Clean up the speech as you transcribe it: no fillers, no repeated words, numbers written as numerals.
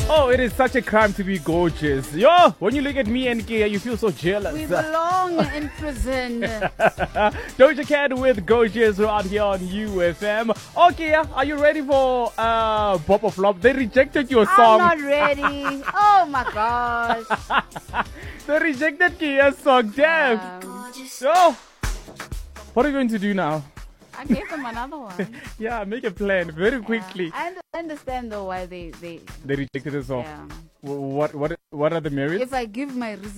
Oh, it is such a crime to be gorgeous. Yo, when you look at me and Kia, you feel so jealous. We belong in prison. Doja Cat with Gorgeous right here on UFM. Okay, are you ready for Bop or Flop? They rejected your song. I'm not ready. Oh my gosh. They rejected Kia's song. Damn. So, what are you going to do now? I gave them another one. Yeah, make a plan very quickly. I understand though why they They rejected the song. yeah. What are the merits? If I give my reason